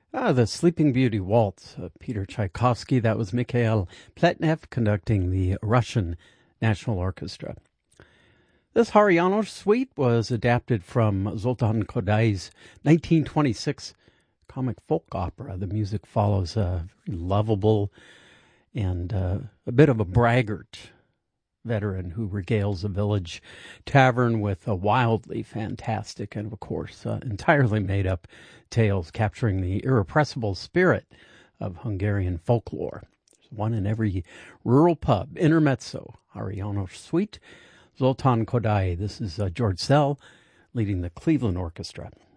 The Sleeping Beauty Waltz, Peter Tchaikovsky. That was Mikhail Pletnev conducting the Russian National Orchestra. This Hariano suite was adapted from Zoltan Kodai's 1926 comic folk opera. The music follows a very lovable and a bit of a braggart veteran who regales a village tavern with a wildly fantastic and, of course, entirely made-up tales capturing the irrepressible spirit of Hungarian folklore. There's one in every rural pub. Intermezzo, Hariano Suite, Zoltan Kodály. This is George Szell leading the Cleveland Orchestra.